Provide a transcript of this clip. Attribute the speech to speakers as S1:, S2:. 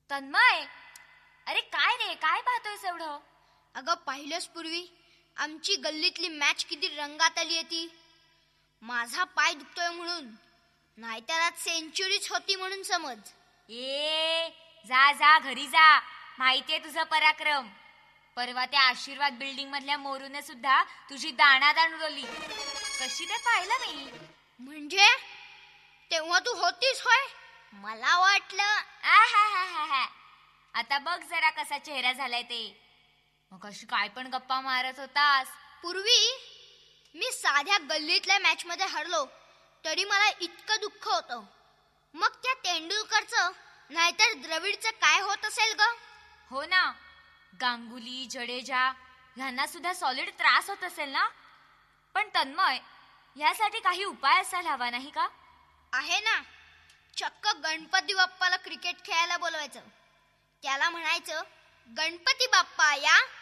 S1: तन्मय, अरे काय रे, काय पाहतोयस एवढं?
S2: अगं पाहिलंच पूर्वी आमची गल्लीतली मॅच किती रंगात आली आहे ती. माझा पाय दुखतोय म्हणून, नाहीतर आज सेंचुरीच होती म्हणून समज.
S1: जा जा घरी जा, माहितीये तुझा पराक्रम. परवा त्या आशीर्वाद बिल्डिंग मधल्या मोरूने सुद्धा तुझी दाणादाण उडवली. कशी ते पाहिलं मी.
S2: म्हणजे तेव्हा तू होतीस होय? मला वाटलं.
S1: आता बघ जरा कसा चेहरा झालाय ते. मग अशी काय पण गप्पा मारत होतास?
S2: पूर्वी मी साध्या गल्लीतल्या मॅच मध्ये हरलो तरी मला इतकं दुःख होतं. मग त्या तेंडुलकरचं नाहीतर द्रविडचं काय होत असेल ग?
S1: हो ना, गांगुली, जडेजा ह्यांना सुद्धा सॉलिड त्रास होत असेल ना. पण तन्मय, यासाठी काही उपाय असायला हवा नाही का?
S2: आहे ना. चक्क गणपती बाप्पाला क्रिकेट खेळायला बोलवायचं. त्याला म्हणायचं, गणपती बाप्पा या